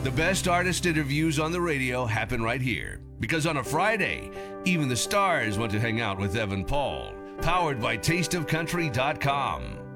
The best artist interviews on the radio happen right here. Because on a Friday, even the stars want to hang out with Evan Paul. Powered by tasteofcountry.com.